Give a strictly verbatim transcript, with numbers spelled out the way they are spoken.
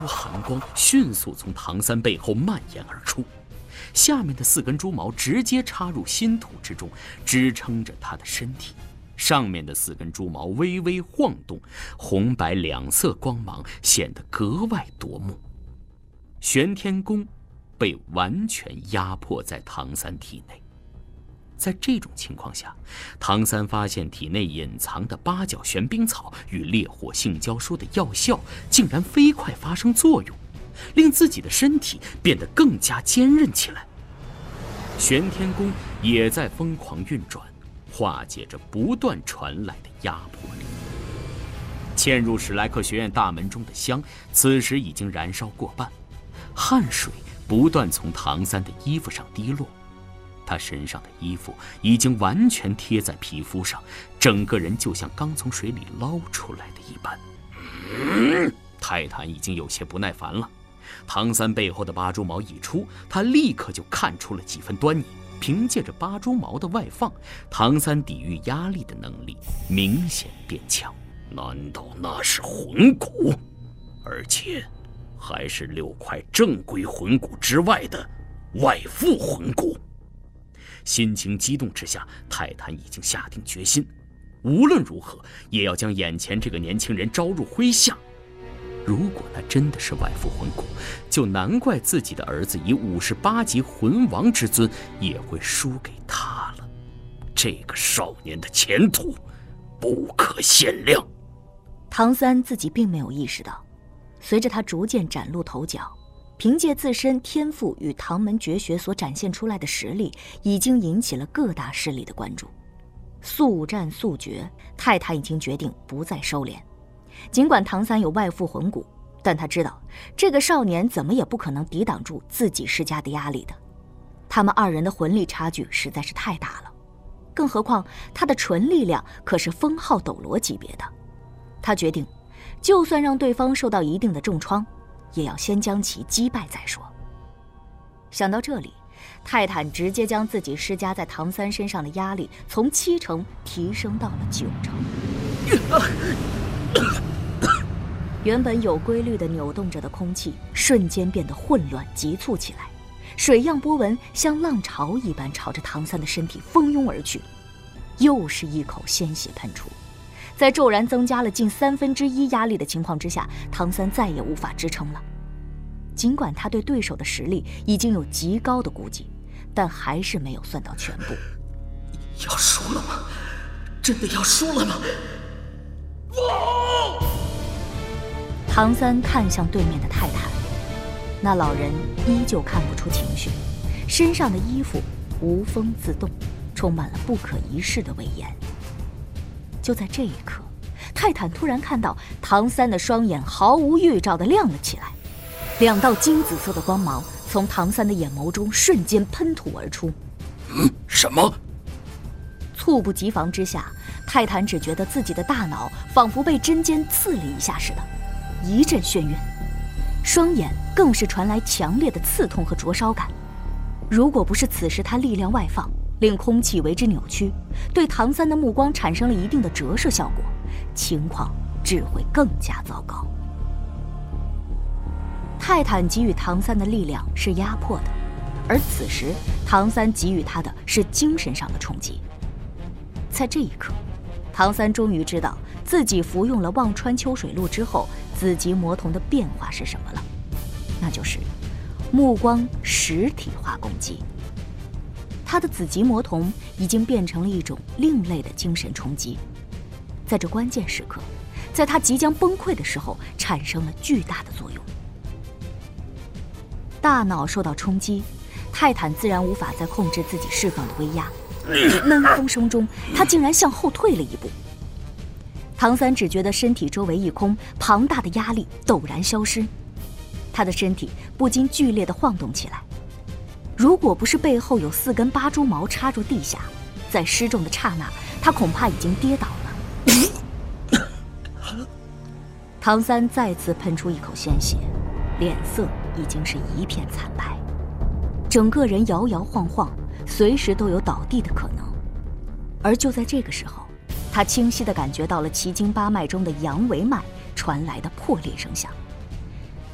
寒光迅速从唐三背后蔓延而出，下面的四根猪毛直接插入心土之中，支撑着他的身体。上面的四根猪毛微微晃动，红白两色光芒显得格外夺目。玄天功被完全压迫在唐三体内。在这种情况下，唐三发现体内隐藏的八角玄冰草与烈火性胶书的药效竟然飞快发生作用，令自己的身体变得更加坚韧起来。玄天功也在疯狂运转，化解着不断传来的压迫力。嵌入史莱克学院大门中的香此时已经燃烧过半，汗水不断从唐三的衣服上滴落，他身上的衣服已经完全贴在皮肤上，整个人就像刚从水里捞出来的一般。嗯、泰坦已经有些不耐烦了。唐三背后的八蛛毛一出，他立刻就看出了几分端倪。凭借着八蛛毛的外放，唐三抵御压力的能力明显变强。难道那是魂骨？而且还是六块正规魂骨之外的外附魂骨？心情激动之下，泰坦已经下定决心，无论如何也要将眼前这个年轻人招入麾下。如果那真的是外附魂骨，就难怪自己的儿子以五十八级魂王之尊也会输给他了。这个少年的前途不可限量。 唐三自己并没有意识到，随着他逐渐崭露头角，凭借自身天赋与唐门绝学所展现出来的实力，已经引起了各大势力的关注。速战速决，泰坦已经决定不再收敛。尽管唐三有外附魂骨，但他知道这个少年怎么也不可能抵挡住自己施加的压力的。他们二人的魂力差距实在是太大了，更何况他的纯力量可是封号斗罗级别的。他决定，就算让对方受到一定的重创，也要先将其击败再说。想到这里，泰坦直接将自己施加在唐三身上的压力从七成提升到了九成。原本有规律的扭动着的空气瞬间变得混乱急促起来，水样波纹像浪潮一般朝着唐三的身体蜂拥而去。又是一口鲜血喷出，在骤然增加了近三分之一压力的情况之下，唐三再也无法支撑了。尽管他对对手的实力已经有极高的估计，但还是没有算到全部。 要输了吗？真的要输了吗？ 唐三看向对面的泰坦，那老人依旧看不出情绪，身上的衣服无风自动，充满了不可一世的威严。就在这一刻，泰坦突然看到唐三的双眼毫无预兆地亮了起来，两道金紫色的光芒从唐三的眼眸中瞬间喷吐而出。 嗯，什么？ 猝不及防之下，泰坦只觉得自己的大脑仿佛被针尖刺了一下似的，一阵眩晕，双眼更是传来强烈的刺痛和灼烧感。如果不是此时他力量外放，令空气为之扭曲，对唐三的目光产生了一定的折射效果，情况只会更加糟糕。泰坦给予唐三的力量是压迫的，而此时唐三给予他的是精神上的冲击。在这一刻，唐三终于知道自己服用了忘川秋水露之后，紫极魔瞳的变化是什么了，那就是目光实体化攻击。他的紫极魔瞳已经变成了一种另类的精神冲击，在这关键时刻，在他即将崩溃的时候，产生了巨大的作用。大脑受到冲击，泰坦自然无法再控制自己释放的威压，闷风声中，他竟然向后退了一步。唐三只觉得身体周围一空，庞大的压力陡然消失，他的身体不禁剧烈地晃动起来。如果不是背后有四根八蛛毛插入地下，在失重的刹那，他恐怕已经跌倒了。唐三再次喷出一口鲜血，脸色已经是一片惨白，整个人摇摇晃晃，随时都有倒地的可能。而就在这个时候，他清晰地感觉到了奇经八脉中的阳维脉传来的破裂声响。